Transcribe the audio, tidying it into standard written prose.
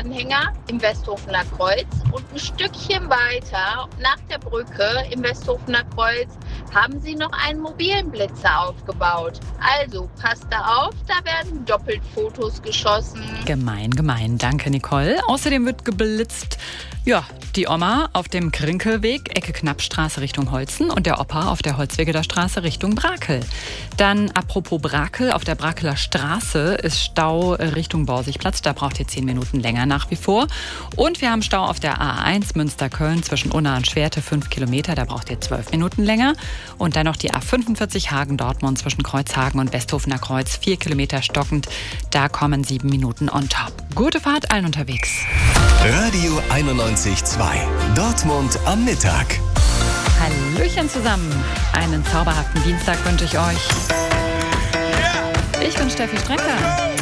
Anhänger im Westhofener Kreuz und ein Stückchen weiter nach der Brücke im Westhofener Kreuz haben sie noch einen mobilen Blitzer aufgebaut. Also passt da auf, da werden doppelt Fotos geschossen. Gemein. Danke, Nicole. Außerdem wird geblitzt, die Oma auf dem Krinkelweg, Ecke Knappstraße Richtung Holzen und der Opa auf der Holzwegeler Straße Richtung Brakel. Dann apropos Brakel, auf der Brakeler Straße ist Stau Richtung Borsigplatz. Da braucht ihr 10 Minuten länger nach wie vor. Und wir haben Stau auf der A1 Münster-Köln zwischen Unna und Schwerte, 5 Kilometer. Da braucht ihr 12 Minuten länger. Und dann noch die A45 Hagen-Dortmund zwischen Kreuzhagen und Westhofener Kreuz, 4 Kilometer stockend. Da kommen 7 Minuten on top. Gute Fahrt allen unterwegs. Radio 91.2. Dortmund am Mittag. Hallöchen zusammen. Einen zauberhaften Dienstag wünsche ich euch. Ich bin Steffi Strecker.